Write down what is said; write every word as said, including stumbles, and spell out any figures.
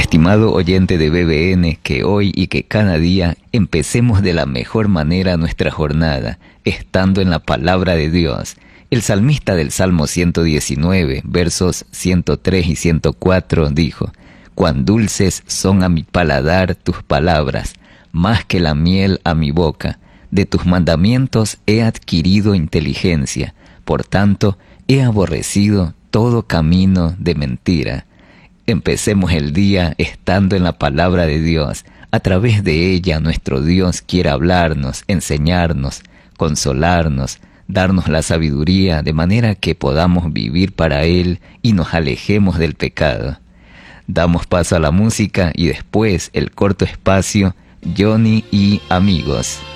Estimado oyente de B B N, que hoy y que cada día empecemos de la mejor manera nuestra jornada, estando en la palabra de Dios. El salmista del Salmo ciento diecinueve, versos ciento tres y ciento cuatro, dijo: «Cuán dulces son a mi paladar tus palabras, más que la miel a mi boca. De tus mandamientos he adquirido inteligencia, por tanto he aborrecido todo camino de mentira». Empecemos el día estando en la palabra de Dios. A través de ella nuestro Dios quiere hablarnos, enseñarnos, consolarnos, darnos la sabiduría de manera que podamos vivir para Él y nos alejemos del pecado. Damos paso a la música y después el corto espacio Johnny y amigos.